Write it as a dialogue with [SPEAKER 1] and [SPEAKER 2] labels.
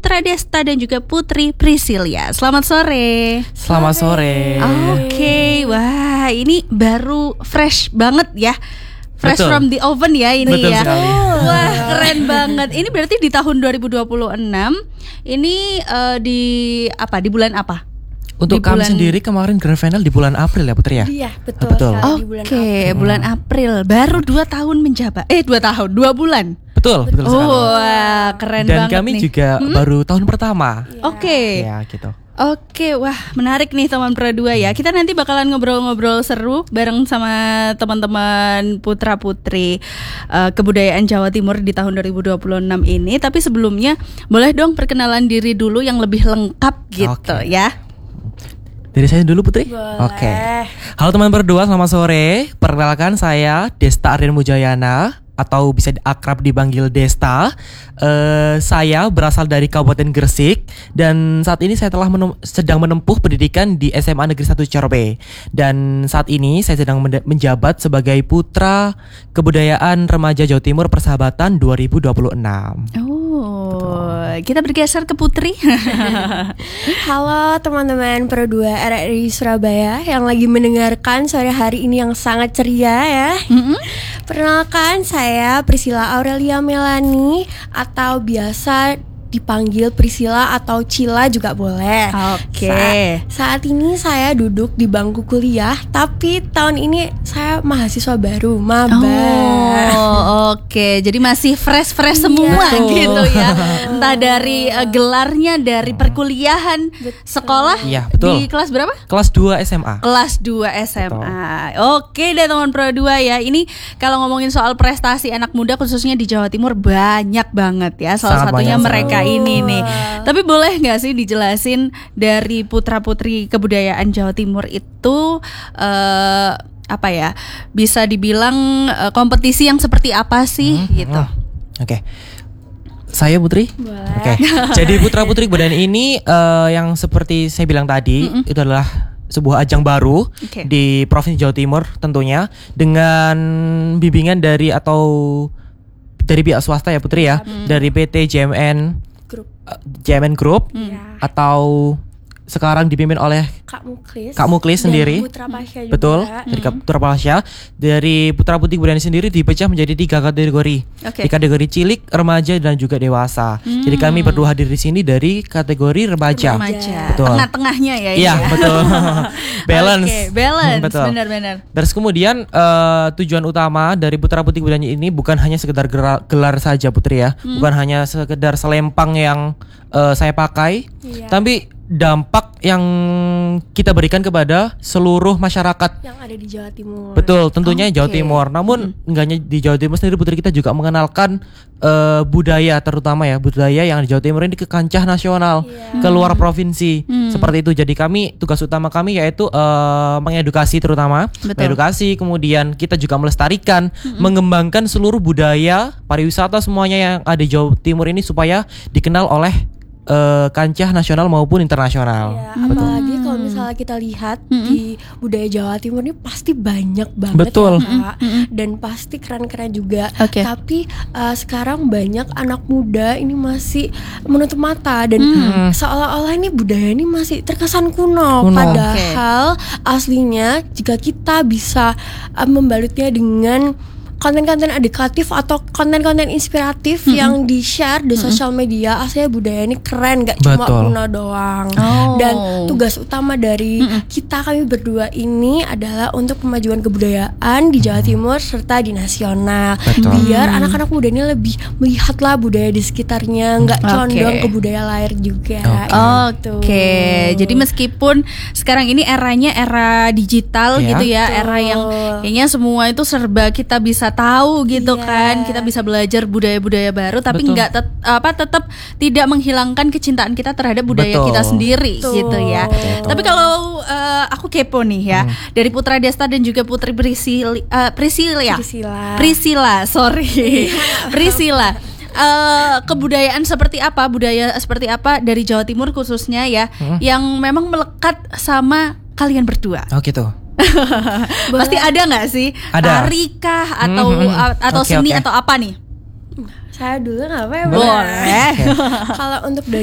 [SPEAKER 1] Putra Desta dan juga Putri Priscilia. Selamat sore.
[SPEAKER 2] Selamat sore.
[SPEAKER 1] Oke, wah ini baru fresh banget ya. Fresh
[SPEAKER 2] Betul.
[SPEAKER 1] from the oven ya ini.
[SPEAKER 2] Betul
[SPEAKER 1] ya.
[SPEAKER 2] sekali.
[SPEAKER 1] Wah keren banget. Ini berarti di tahun 2026. Ini di bulan apa?
[SPEAKER 2] Untuk
[SPEAKER 1] Di
[SPEAKER 2] kami
[SPEAKER 1] bulan-
[SPEAKER 2] sendiri kemarin grand final di bulan April ya Putri ya?
[SPEAKER 3] Iya, betul.
[SPEAKER 2] Betul.
[SPEAKER 3] sekali, di bulan
[SPEAKER 1] Oke, bulan April. Baru 2 tahun menjabat. 2 tahun, 2 bulan.
[SPEAKER 2] Betul sekali.
[SPEAKER 1] Wah, keren
[SPEAKER 2] Dan
[SPEAKER 1] banget
[SPEAKER 2] kami
[SPEAKER 1] nih.
[SPEAKER 2] juga baru tahun pertama.
[SPEAKER 1] Oke.
[SPEAKER 2] Ya gitu.
[SPEAKER 1] Oke, wah menarik nih teman Pro 2 ya. Kita nanti bakalan ngobrol-ngobrol seru bareng sama teman-teman putra-putri kebudayaan Jawa Timur di tahun 2026 ini. Tapi sebelumnya boleh dong perkenalan diri dulu yang lebih lengkap gitu
[SPEAKER 2] Oke.
[SPEAKER 1] ya.
[SPEAKER 2] Dari saya dulu Putri?
[SPEAKER 3] Boleh.
[SPEAKER 2] Oke. Halo teman berdua, selamat sore. Perkenalkan saya Desta Aryan Mujayana atau bisa akrab dipanggil Desta. Saya berasal dari Kabupaten Gresik dan saat ini saya telah sedang menempuh pendidikan di SMA Negeri 1 Corbe. Dan saat ini saya sedang menjabat sebagai Putra Kebudayaan Remaja Jawa Timur Persahabatan 2026.
[SPEAKER 1] Oh, kita bergeser ke Putri.
[SPEAKER 3] Halo teman-teman Pro 2 RRI Surabaya yang lagi mendengarkan sore hari ini yang sangat ceria ya. Perkenalkan saya Priscilla Aurelia Melani atau biasa dipanggil Priscilla atau Cila juga boleh.
[SPEAKER 1] Oke.
[SPEAKER 3] Saat ini saya duduk di bangku kuliah, tapi tahun ini saya mahasiswa baru, maba.
[SPEAKER 1] Oh, oke. Jadi masih fresh semua
[SPEAKER 3] Betul.
[SPEAKER 1] gitu ya. Entah dari gelarnya dari perkuliahan sekolah.
[SPEAKER 2] Iya, betul.
[SPEAKER 1] Di kelas berapa?
[SPEAKER 2] Kelas 2 SMA.
[SPEAKER 1] Kelas 2 SMA. Oke deh teman Pro 2 ya. Ini kalau ngomongin soal prestasi anak muda khususnya di Jawa Timur banyak banget ya. Salah
[SPEAKER 2] Sangat
[SPEAKER 1] satunya
[SPEAKER 2] banyak
[SPEAKER 1] mereka ini nih. Tapi boleh nggak sih dijelasin dari putra-putri kebudayaan Jawa Timur itu bisa dibilang kompetisi yang seperti apa sih gitu.
[SPEAKER 2] Oke. Saya Putri.
[SPEAKER 3] Boleh.
[SPEAKER 2] Oke. Jadi putra-putri kebudayaan ini yang seperti saya bilang tadi itu adalah sebuah ajang baru
[SPEAKER 1] Oke.
[SPEAKER 2] di Provinsi Jawa Timur tentunya dengan bimbingan dari pihak swasta ya Putri ya, dari PT JMN Group
[SPEAKER 3] Iya.
[SPEAKER 2] atau sekarang dipimpin oleh
[SPEAKER 3] Kak Muklis
[SPEAKER 2] Muklis sendiri.
[SPEAKER 3] dan Putra Pasya juga.
[SPEAKER 2] Betul, dari Putra Pasya. Dari Putra Putri Kebudayaan sendiri dipecah menjadi 3 kategori.
[SPEAKER 1] Oke.
[SPEAKER 2] Di kategori cilik, remaja dan juga dewasa. Jadi kami berdua hadir di sini dari kategori remaja.
[SPEAKER 1] Remaja.
[SPEAKER 2] Betul.
[SPEAKER 1] Tengah-tengahnya ya ini
[SPEAKER 2] Iya,
[SPEAKER 1] ya.
[SPEAKER 2] betul. Balance.
[SPEAKER 1] Oke, balance.
[SPEAKER 2] Betul.
[SPEAKER 1] Benar-benar.
[SPEAKER 2] Terus kemudian tujuan utama dari Putra Putri Kebudayaan ini bukan hanya sekedar gelar saja Putri ya. Bukan hanya sekedar selempang yang saya pakai,
[SPEAKER 3] Iya.
[SPEAKER 2] tapi dampak yang kita berikan kepada seluruh masyarakat.
[SPEAKER 3] Yang ada di Jawa Timur.
[SPEAKER 2] Betul, tentunya Jawa
[SPEAKER 1] Oke.
[SPEAKER 2] Timur. Namun enggak hanya di Jawa Timur sendiri Putri, kita juga mengenalkan budaya, terutama ya budaya yang di Jawa Timur ini ke kancah nasional, ke luar provinsi. Seperti itu. Jadi tugas utama kami yaitu mengedukasi terutama,
[SPEAKER 1] Betul.
[SPEAKER 2] mengedukasi, kemudian kita juga melestarikan, mengembangkan seluruh budaya, pariwisata semuanya yang ada di Jawa Timur ini supaya dikenal oleh kancah nasional maupun internasional.
[SPEAKER 3] Ya, apalagi kalau misalnya kita lihat di budaya Jawa Timur ini pasti banyak banget.
[SPEAKER 2] Betul.
[SPEAKER 3] Ya, Kak. Dan pasti keren-keren juga.
[SPEAKER 1] Oke.
[SPEAKER 3] Tapi sekarang banyak anak muda ini masih menutup mata dan seolah-olah ini budaya ini masih terkesan kuno.
[SPEAKER 2] Kuno.
[SPEAKER 3] Padahal aslinya jika kita bisa membalutnya dengan konten-konten edukatif atau konten-konten inspiratif yang di-share di sosial media, aslinya budaya ini keren, gak cuma
[SPEAKER 2] Betul.
[SPEAKER 3] kuno doang.
[SPEAKER 1] Oh.
[SPEAKER 3] Dan tugas utama dari kami berdua ini adalah untuk pemajuan kebudayaan di Jawa Timur serta di nasional.
[SPEAKER 2] Betul.
[SPEAKER 3] Biar anak-anak muda ini lebih melihatlah budaya di sekitarnya, nggak condong ke budaya lain juga. Gitu.
[SPEAKER 1] Oke, jadi meskipun sekarang ini eranya era digital
[SPEAKER 2] Iya.
[SPEAKER 1] gitu ya,
[SPEAKER 3] Betul.
[SPEAKER 1] era yang kayaknya semua itu serba kita bisa tahu gitu
[SPEAKER 3] Iya.
[SPEAKER 1] kan, kita bisa belajar budaya-budaya baru, tapi
[SPEAKER 2] Betul.
[SPEAKER 1] nggak tetap tidak menghilangkan kecintaan kita terhadap budaya
[SPEAKER 2] Betul.
[SPEAKER 1] kita sendiri
[SPEAKER 3] Betul.
[SPEAKER 1] gitu ya.
[SPEAKER 3] Betul.
[SPEAKER 1] Tapi kalau aku kepo nih ya, dari Putra Desta dan juga Putri Priscilla, sorry, Priscilla. Kebudayaan seperti apa, budaya seperti apa dari Jawa Timur khususnya ya, yang memang melekat sama kalian berdua?
[SPEAKER 2] Oh gitu.
[SPEAKER 1] Pasti ada nggak sih?
[SPEAKER 2] Ada.
[SPEAKER 1] Tari kah atau
[SPEAKER 2] Oke,
[SPEAKER 1] seni
[SPEAKER 2] oke.
[SPEAKER 1] atau apa nih?
[SPEAKER 3] Saya dulu nggak apa ya?
[SPEAKER 1] Boleh.
[SPEAKER 3] Kalau untuk